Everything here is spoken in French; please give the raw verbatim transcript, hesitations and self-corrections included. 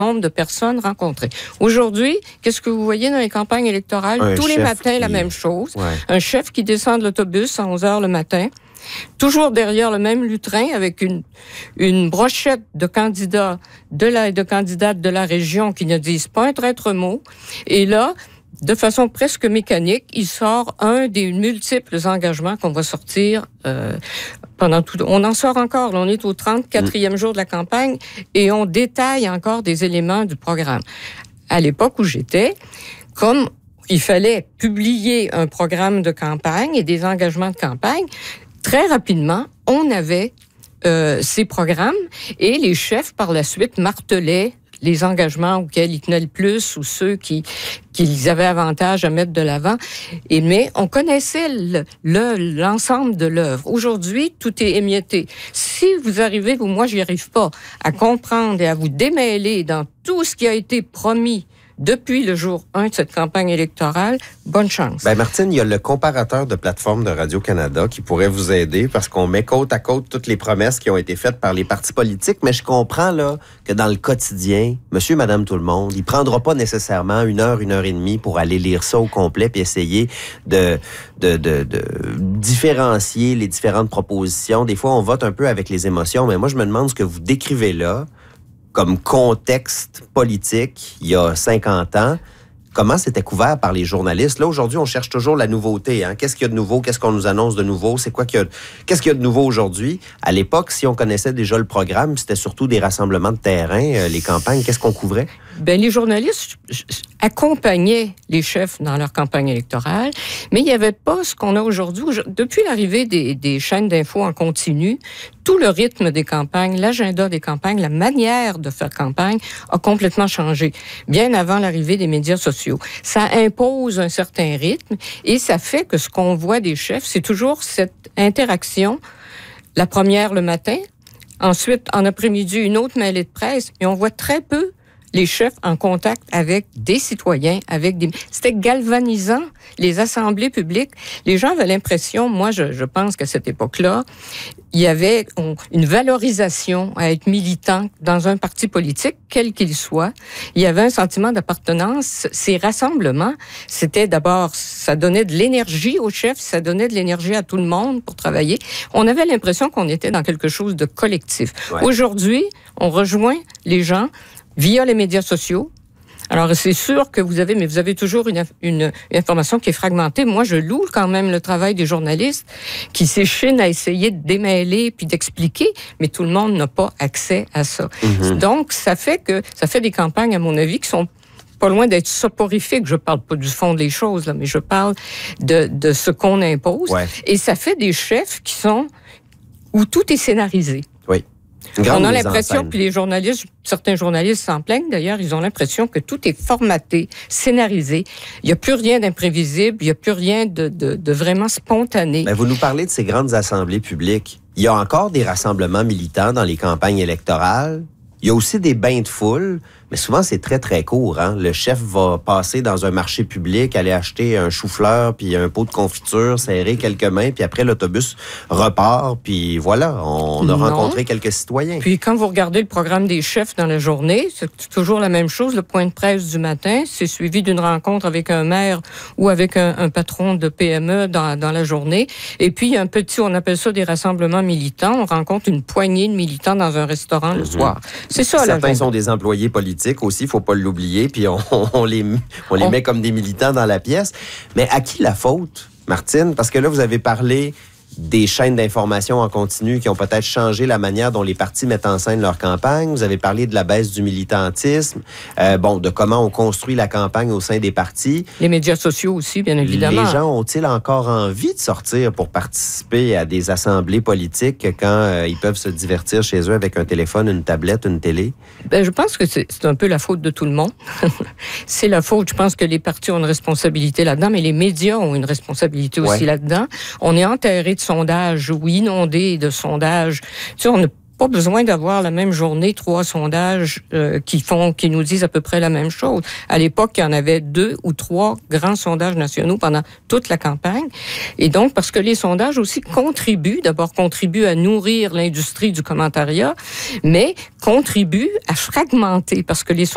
nombre de personnes rencontrées. Aujourd'hui, qu'est-ce que vous voyez dans les campagnes électorales? Un Tous les matins, qui... la même chose. Ouais. Un chef qui descend de l'autobus à onze heures le matin, toujours derrière le même lutrin avec une, une brochette de candidats de la, de candidates de la région qui ne disent pas un traître mot. Et là, de façon presque mécanique, il sort un des multiples engagements qu'on va sortir euh, pendant tout. On en sort encore. Là, on est au trente-quatrième mmh. jour de la campagne et on détaille encore des éléments du programme. À l'époque où j'étais, comme il fallait publier un programme de campagne et des engagements de campagne, très rapidement, on avait euh, ces programmes et les chefs, par la suite, martelaient les engagements auxquels ils tenaient le plus ou ceux qui qu'ils avaient avantage à mettre de l'avant. Et mais on connaissait le, le, l'ensemble de l'œuvre. Aujourd'hui, tout est émietté. Si vous arrivez, ou moi, j'y arrive pas, à comprendre et à vous démêler dans tout ce qui a été promis depuis le jour un de cette campagne électorale, bonne chance. Ben Martine, il y a le comparateur de plateforme de Radio-Canada qui pourrait vous aider parce qu'on met côte à côte toutes les promesses qui ont été faites par les partis politiques, mais je comprends là que dans le quotidien, monsieur, madame, tout le monde, il prendra pas nécessairement une heure, une heure et demie pour aller lire ça au complet puis essayer de, de, de, de différencier les différentes propositions. Des fois, on vote un peu avec les émotions, mais moi, je me demande ce que vous décrivez là comme contexte politique il y a cinquante ans, comment c'était couvert par les journalistes? Là, aujourd'hui, on cherche toujours la nouveauté. Hein? Qu'est-ce qu'il y a de nouveau? Qu'est-ce qu'on nous annonce de nouveau? C'est quoi qu'il y a... Qu'est-ce qu'il y a de nouveau aujourd'hui? À l'époque, si on connaissait déjà le programme, c'était surtout des rassemblements de terrain, euh, les campagnes. Qu'est-ce qu'on couvrait? Ben, les journalistes accompagnaient les chefs dans leur campagne électorale, mais il n'y avait pas ce qu'on a aujourd'hui. Depuis l'arrivée des, des chaînes d'infos en continu, tout le rythme des campagnes, l'agenda des campagnes, la manière de faire campagne a complètement changé, bien avant l'arrivée des médias sociaux. Ça impose un certain rythme et ça fait que ce qu'on voit des chefs, c'est toujours cette interaction, la première le matin, ensuite en après-midi une autre mêlée de presse, et on voit très peu les chefs en contact avec des citoyens, avec des... C'était galvanisant, les assemblées publiques. Les gens avaient l'impression, moi, je, je pense qu'à cette époque-là, il y avait on, une valorisation à être militant dans un parti politique, quel qu'il soit. Il y avait un sentiment d'appartenance. Ces rassemblements, c'était d'abord, ça donnait de l'énergie aux chefs, ça donnait de l'énergie à tout le monde pour travailler. On avait l'impression qu'on était dans quelque chose de collectif. Ouais. Aujourd'hui, on rejoint les gens via les médias sociaux. Alors, c'est sûr que vous avez, mais vous avez toujours une, une, une information qui est fragmentée. Moi, je loue quand même le travail des journalistes qui s'échinent à essayer de démêler puis d'expliquer, mais tout le monde n'a pas accès à ça. Mm-hmm. Donc, ça fait que, ça fait des campagnes, à mon avis, qui sont pas loin d'être soporifiques. Je parle pas du fond des choses, là, mais je parle de, de ce qu'on impose. Ouais. Et ça fait des chefs qui sont, où tout est scénarisé. Oui. On a l'impression, puis les journalistes, certains journalistes s'en plaignent d'ailleurs, ils ont l'impression que tout est formaté, scénarisé. Il n'y a plus rien d'imprévisible, il n'y a plus rien de, de, de vraiment spontané. Mais vous nous parlez de ces grandes assemblées publiques. Il y a encore des rassemblements militants dans les campagnes électorales. Il y a aussi des bains de foule, mais souvent c'est très, très court. Hein? Le chef va passer dans un marché public, aller acheter un chou-fleur, puis un pot de confiture, serrer quelques mains, puis après l'autobus repart, puis voilà, on a non. rencontré quelques citoyens. Puis quand vous regardez le programme des chefs dans la journée, c'est toujours la même chose. Le point de presse du matin, c'est suivi d'une rencontre avec un maire ou avec un, un patron de P M E dans, dans la journée. Et puis, il y a un petit, on appelle ça des rassemblements militants. On rencontre une poignée de militants dans un restaurant mm-hmm. le soir. C'est ça, Certains la sont des employés politiques aussi, il ne faut pas l'oublier, puis on, on les, on les on... met comme des militants dans la pièce. Mais à qui la faute, Martine? Parce que là, vous avez parlé des chaînes d'information en continu qui ont peut-être changé la manière dont les partis mettent en scène leur campagne. Vous avez parlé de la baisse du militantisme, euh, bon, de comment on construit la campagne au sein des partis. Les médias sociaux aussi, bien évidemment. Les gens ont-ils encore envie de sortir pour participer à des assemblées politiques quand euh, ils peuvent se divertir chez eux avec un téléphone, une tablette, une télé? Ben, je pense que c'est, c'est un peu la faute de tout le monde. C'est la faute, je pense que les partis ont une responsabilité là-dedans, mais les médias ont une responsabilité aussi ouais. là-dedans. On est enterré de sondages ou inondé de sondages. Tu sais, on n'a pas besoin d'avoir la même journée trois sondages euh, qui font, qui nous disent à peu près la même chose. À l'époque, il y en avait deux ou trois grands sondages nationaux pendant toute la campagne. Et donc, parce que les sondages aussi contribuent, d'abord contribuent à nourrir l'industrie du commentariat, mais contribuent à fragmenter, parce que les